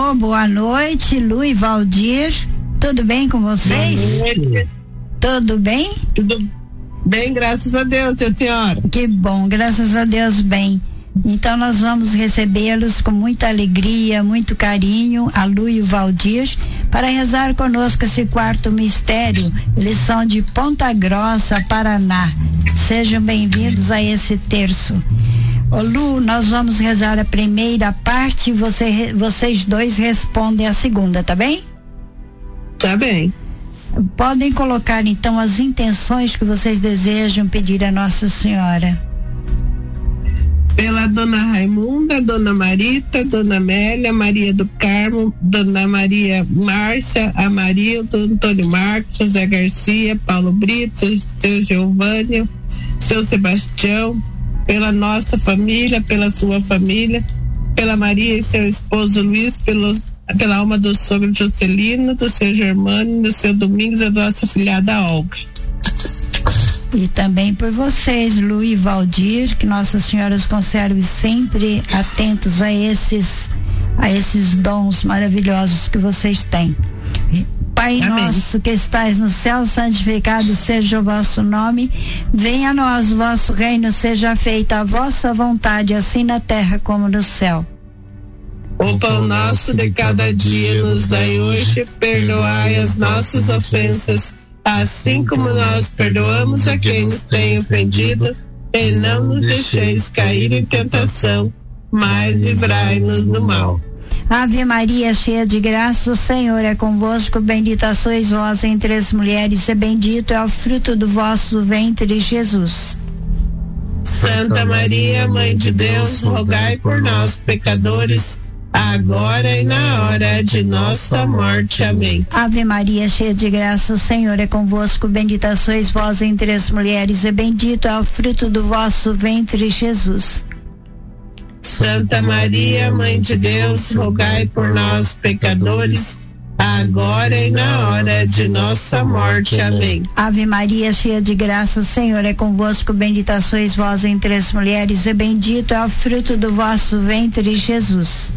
Alô, boa noite, Lu e Valdir. Tudo bem com vocês? Boa noite. Tudo bem? Tudo bem, graças a Deus, e a senhora? Que bom, graças a Deus, bem. Então nós vamos recebê-los com muita alegria, muito carinho, a Lu e o Valdir, para rezar conosco esse quarto mistério. Eles são de Ponta Grossa, Paraná. Sejam bem-vindos a esse terço. Ô Lu, nós vamos rezar a primeira parte e vocês dois respondem a segunda, tá bem? Tá bem. Podem colocar então as intenções que vocês desejam pedir a Nossa Senhora. Pela Dona Raimunda, Dona Marita, Dona Amélia, Maria do Carmo, Dona Maria Márcia, Amarildo, Antônio Marcos, José Garcia, Paulo Brito, seu Giovânio, seu Sebastião, pela nossa família, pela sua família, pela Maria e seu esposo Luiz, pela alma do sogro Jocelino, do seu Germano, do seu Domingos e da nossa filhada Olga. E também por vocês, Lu e Valdir, que Nossa Senhora os conserve sempre atentos a esses dons maravilhosos que vocês têm. Pai Amém. nosso que estais no céu, santificado seja o vosso nome, venha a nós o vosso reino, seja feita a vossa vontade, assim na terra como no céu. O pão nosso de cada dia nos dai hoje, perdoai as nossas ofensas, assim como nós perdoamos a quem nos tem ofendido, e não nos deixeis cair em tentação, mas livrai-nos do mal. Ave Maria, cheia de graça, o Senhor é convosco, bendita sois vós entre as mulheres, e bendito é o fruto do vosso ventre, Jesus. Santa Maria, Mãe de Deus, rogai por nós, pecadores, agora e na hora de nossa morte. Amém. Ave Maria, cheia de graça, o Senhor é convosco, bendita sois vós entre as mulheres, e bendito é o fruto do vosso ventre, Jesus. Santa Maria, Mãe de Deus, rogai por nós, pecadores, agora e na hora de nossa morte. Amém. Ave Maria, cheia de graça, o Senhor é convosco, bendita sois vós entre as mulheres, e bendito é o fruto do vosso ventre, Jesus.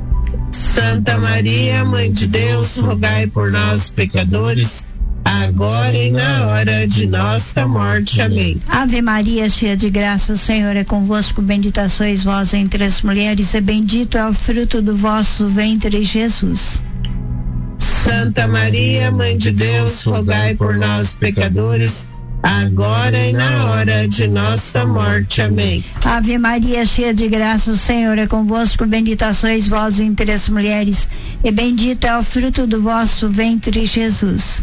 Santa Maria, Mãe de Deus, rogai por nós, pecadores, agora e na hora de nossa morte. Amém. Ave Maria, cheia de graça, o Senhor é convosco, bendita sois vós entre as mulheres, e bendito é o fruto do vosso ventre, Jesus. Santa Maria, Mãe de Deus, rogai por nós, pecadores, agora e na hora de nossa morte. Amém. Ave Maria, cheia de graça, o Senhor é convosco, bendita sois vós entre as mulheres, e bendito é o fruto do vosso ventre, Jesus.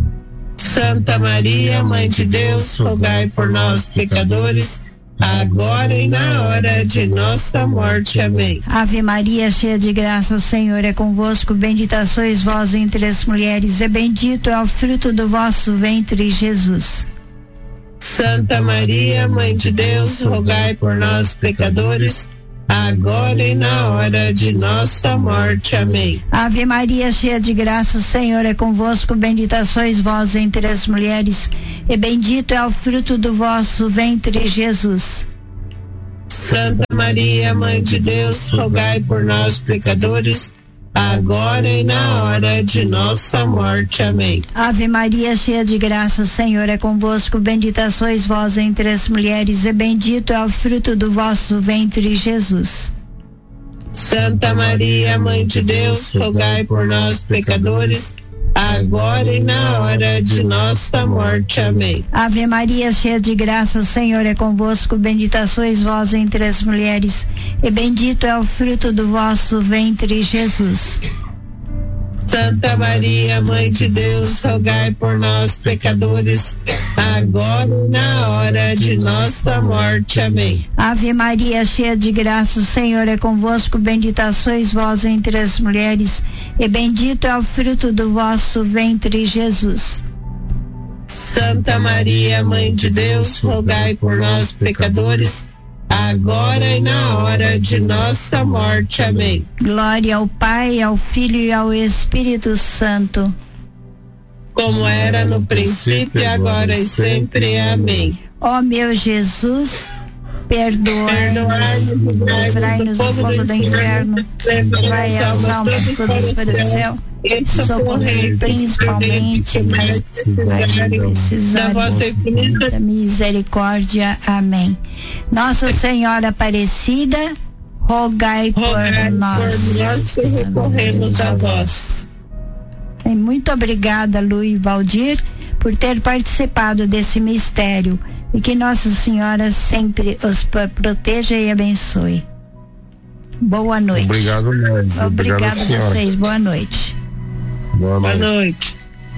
Santa Maria, Mãe de Deus, rogai por nós, pecadores, agora e na hora de nossa morte. Amém. Ave Maria, cheia de graça, o Senhor é convosco, bendita sois vós entre as mulheres, e bendito é o fruto do vosso ventre, Jesus. Santa Maria, Mãe de Deus, rogai por nós, pecadores, agora e na hora de nossa morte. Amém. Ave Maria, cheia de graça, o Senhor é convosco, bendita sois vós entre as mulheres, e bendito é o fruto do vosso ventre, Jesus. Santa Maria, Mãe de Deus, rogai por nós, pecadores, agora e na hora de nossa morte. Amém. Ave Maria, cheia de graça, o Senhor é convosco, bendita sois vós entre as mulheres, e bendito é o fruto do vosso ventre, Jesus. Santa Maria, Mãe de Deus, rogai por nós, pecadores, agora e na hora de nossa morte. Amém. Ave Maria, cheia de graça, o Senhor é convosco, bendita sois vós entre as mulheres, e bendito é o fruto do vosso ventre, Jesus. Santa Maria, Mãe de Deus, rogai por nós, pecadores, agora e na hora de nossa morte. Amém. Ave Maria, cheia de graça, o Senhor é convosco, bendita sois vós entre as mulheres, e bendito é o fruto do vosso ventre, Jesus. Santa Maria, Mãe de Deus, rogai por nós, pecadores, agora e na hora de nossa morte. Amém. Glória ao Pai, ao Filho e ao Espírito Santo, como era no princípio, agora e sempre. Amém. Ó meu Jesus, perdoai-nos, livrai-nos do fogo do inferno, levai as almas todas para o céu, e socorrei principalmente as que precisarem da vossa infinita misericórdia. Amém. Nossa Senhora Aparecida, rogai por nós que recorremos a vós. Muito obrigada, Lu e Valdir, por ter participado desse mistério, e que Nossa Senhora sempre os proteja e abençoe. Boa noite. Obrigado, Lourdes. Obrigada a vocês. Boa noite. Boa noite.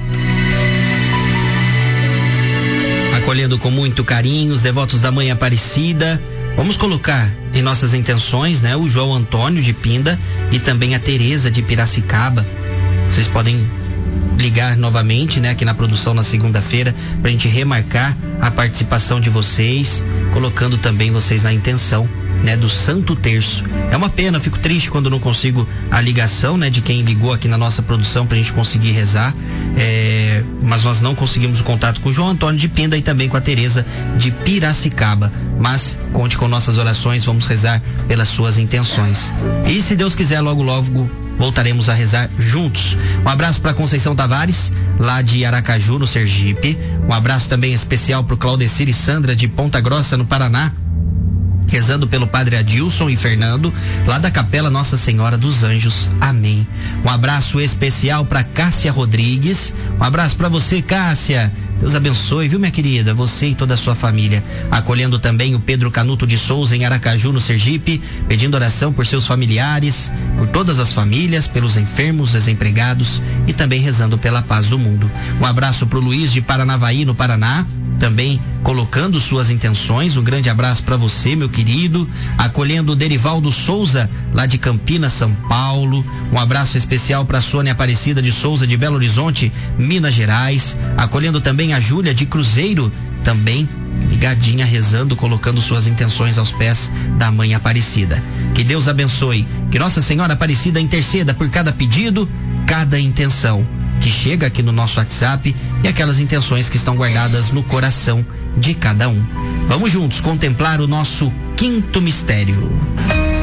Acolhendo com muito carinho os devotos da Mãe Aparecida, vamos colocar em nossas intenções, né, o João Antônio de Pinda e também a Tereza de Piracicaba. Vocês podem ligar novamente, né, aqui na produção na segunda-feira, pra gente remarcar a participação de vocês, colocando também vocês na intenção, né, do Santo Terço. É uma pena, eu fico triste quando não consigo a ligação, né, de quem ligou aqui na nossa produção pra gente conseguir rezar, mas nós não conseguimos o contato com o João Antônio de Pinda e também com a Tereza de Piracicaba. Mas conte com nossas orações, vamos rezar pelas suas intenções. E se Deus quiser, logo voltaremos a rezar juntos. Um abraço para Conceição Tavares, lá de Aracaju, no Sergipe. Um abraço também especial para o Claudecir e Sandra de Ponta Grossa, no Paraná, rezando pelo Padre Adilson e Fernando, lá da Capela Nossa Senhora dos Anjos. Amém. Um abraço especial para Cássia Rodrigues. Um abraço para você, Cássia. Deus abençoe, viu, minha querida? Você e toda a sua família. Acolhendo também o Pedro Canuto de Souza, em Aracaju, no Sergipe, pedindo oração por seus familiares, por todas as famílias, pelos enfermos, desempregados e também rezando pela paz do mundo. Um abraço pro Luiz de Paranavaí, no Paraná, também colocando suas intenções. Um grande abraço para você, meu querido. Acolhendo o Derivaldo Souza, lá de Campinas, São Paulo. Um abraço especial para Sônia Aparecida de Souza, de Belo Horizonte, Minas Gerais. Acolhendo também a Júlia de Cruzeiro, também ligadinha, rezando, colocando suas intenções aos pés da Mãe Aparecida. Que Deus abençoe, que Nossa Senhora Aparecida interceda por cada pedido, cada intenção que chega aqui no nosso WhatsApp e aquelas intenções que estão guardadas no coração de cada um. Vamos juntos contemplar o nosso quinto mistério.